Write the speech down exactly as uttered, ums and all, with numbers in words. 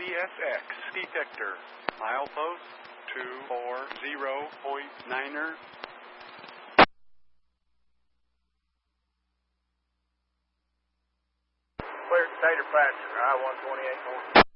S X detector. Milepost two four zero point niner. Clear Tater Patcher, I one twenty-eight.